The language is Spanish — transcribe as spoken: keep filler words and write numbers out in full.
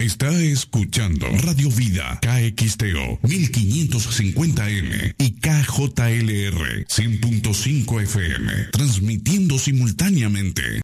Está escuchando Radio Vida K X T O mil quinientos cincuenta M y K J L R cien punto cinco F M, transmitiendo simultáneamente